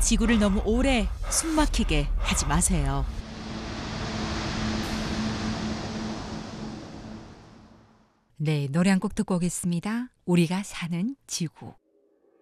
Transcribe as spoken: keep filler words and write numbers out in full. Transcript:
지구를 너무 오래 숨막히게 하지 마세요. 네, 노래 한 곡 듣고 오겠습니다. 우리가 사는 지구.